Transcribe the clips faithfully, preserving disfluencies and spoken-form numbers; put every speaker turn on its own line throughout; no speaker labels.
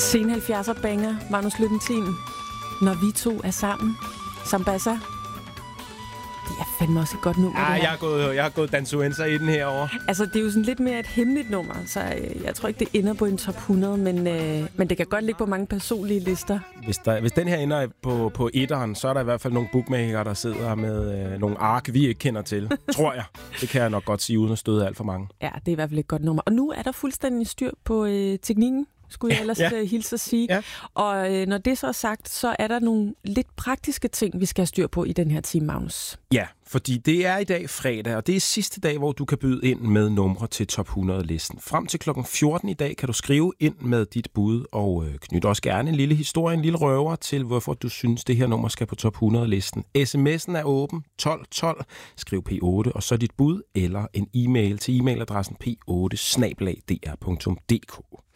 Sen halvfjerdser banger, Magnus Løbentin. Når vi to er sammen. Sambasa. Det er fandme også et godt nummer.
Ja, jeg har gået, jeg har gået dansuenser i den herovre.
Altså, det er jo sådan lidt mere et hemmeligt nummer, så øh, jeg tror ikke, det ender på en top hundrede, men, øh, men det kan godt ligge på mange personlige lister.
Hvis, der, hvis den her ender på, på etteren, så er der i hvert fald nogle bookmakere, der sidder med øh, nogle ark, vi ikke kender til. Tror jeg. Det kan jeg nok godt sige, uden at støde alt for mange.
Ja, det er i hvert fald et godt nummer. Og nu er der fuldstændig styr på øh, teknikken, skulle jeg ellers ja. hilse at sige. Ja. Og øh, når det så er sagt, så er der nogle lidt praktiske ting, vi skal have styr på i den her time, Magnus.
Ja, fordi det er i dag fredag, og det er sidste dag, hvor du kan byde ind med numre til top hundrede-listen. Frem til klokken fjorten i dag kan du skrive ind med dit bud, og øh, knyt også gerne en lille historie, en lille røver til, hvorfor du synes, det her nummer skal på top hundrede-listen. sms'en er åben tolv tolv, skriv P otte, og så dit bud, eller en e-mail til e-mailadressen p otte snabel-a d r punktum d k.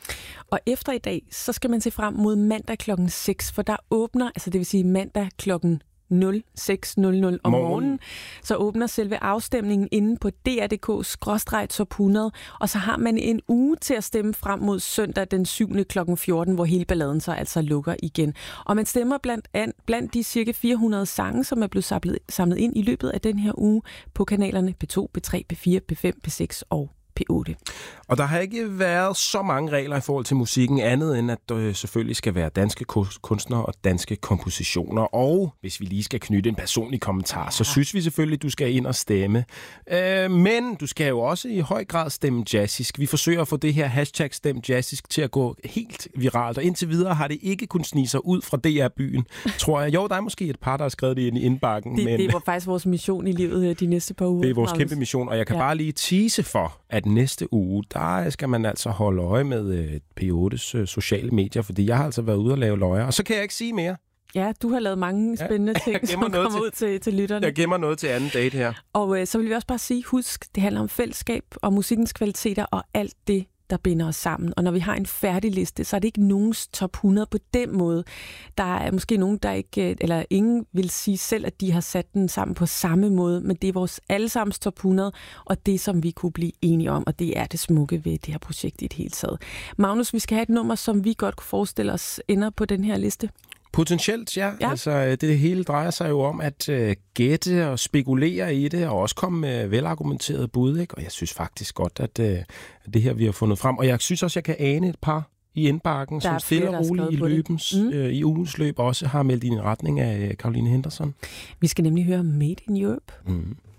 Og efter i dag, så skal man se frem mod mandag klokken seks, for der åbner, altså det vil sige mandag klokken nul seks nul nul om
Morgen.
morgenen, så åbner selve afstemningen inde på d r punktum d k skråstreg top hundrede, og så har man en uge til at stemme frem mod søndag den syvende klokken fjorten, hvor hele balladen så altså lukker igen. Og man stemmer blandt, an, blandt de cirka fire hundrede sange, som er blevet samlet, samlet ind i løbet af den her uge på kanalerne P to, P tre, P fire, P fem, P seks og P otte.
Og der har ikke været så mange regler i forhold til musikken, andet end at der selvfølgelig skal være danske kunstnere og danske kompositioner. Og hvis vi lige skal knytte en personlig kommentar, så synes vi selvfølgelig, at du skal ind og stemme. Øh, men du skal jo også i høj grad stemme jazzisk. Vi forsøger at få det her hashtag stem jazzisk til at gå helt viralt, og indtil videre har det ikke kunnet snige sig ud fra D R-byen, tror jeg. Jo, der er måske et par, der har skrevet det ind i indbakken.
Det,
men
det var faktisk vores mission i livet de næste par uger.
Det er vores kæmpe mission, og jeg kan ja. bare lige tease for, at næste uge, der skal man altså holde øje med P ottes øh, sociale medier, fordi jeg har altså været ude og lave løjer, og så kan jeg ikke sige mere.
Ja, du har lavet mange spændende ja, ting, som kommer til, ud til, til lytterne.
Jeg gemmer noget til anden date her.
Og øh, så vil vi også bare sige, husk, det handler om fællesskab og musikkens kvaliteter og alt det, der binder os sammen. Og når vi har en færdig liste, så er det ikke nogens top hundrede på den måde. Der er måske nogen, der ikke, eller ingen vil sige selv, at de har sat den sammen på samme måde, men det er vores allesammens top hundrede, og det, som vi kunne blive enige om, og det er det smukke ved det her projekt i det hele taget. Magnus, vi skal have et nummer, som vi godt kunne forestille os ender på den her liste.
Potentielt, ja. ja. Altså, det, det hele drejer sig jo om at uh, gætte og spekulere i det, og også komme med velargumenterede bud, ikke? Og jeg synes faktisk godt, at uh, det her, vi har fundet frem. Og jeg synes også, jeg kan ane et par i indbakken, som stille og roligt i løbens, mm. øh, i ugens løb også har meldt i en retning af uh, Caroline Henderson.
Vi skal nemlig høre Made in Europe.
Mm.